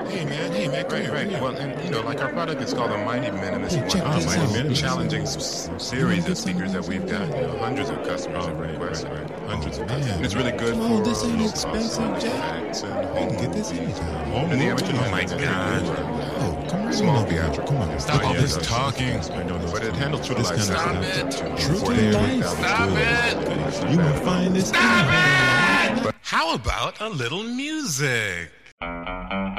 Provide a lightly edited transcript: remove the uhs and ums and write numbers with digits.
Hey man, come Right. here. Well, and like our product is called the Mighty Minimus. Hey, check One of this the out. most challenging series of speakers that we've got. Hundreds of customers have requested. Hundreds of customers. And it's really good Come for on, this ain't low expensive, cost Jack. effects and You home can get this movies. anytime. And the average Oh my user God. Oh, come on. Small now, theatrical. Come on. Stop all this talking. But it handles true to This life kind of sound. stuff. To True to 48,000 life. Stop students. it. You will find this. How about a little music?